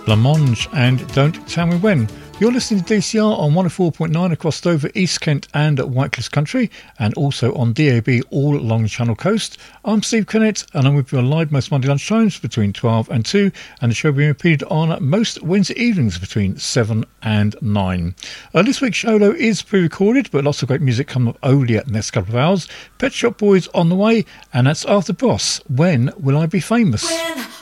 Blancmange and Don't Tell Me When. You're listening to DCR on 104.9 across Dover, East Kent and Whitecliff Country, and also on DAB all along the Channel Coast. I'm Steve Kennett, and I'm with you on live most Monday lunchtimes between 12 and 2, and the show being repeated on most Wednesday evenings between 7 and 9. This week's show, though, is pre-recorded, but lots of great music coming up only at the next couple of hours. Pet Shop Boys on the way, and that's after Boss. When Will I Be Famous?